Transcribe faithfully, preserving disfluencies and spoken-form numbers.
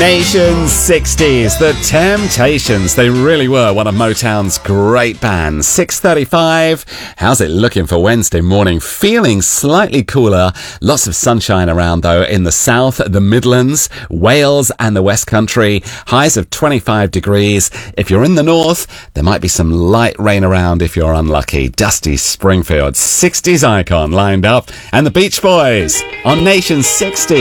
Nation sixties, The Temptations. They really were one of Motown's great bands. six thirty-five. How's it looking for Wednesday morning? Feeling slightly cooler. Lots of sunshine around, though, in the south, the Midlands, Wales and the West Country. Highs of twenty-five degrees. If you're in the north, there might be some light rain around if you're unlucky. Dusty Springfield, sixties icon lined up. And the Beach Boys on Nation sixty.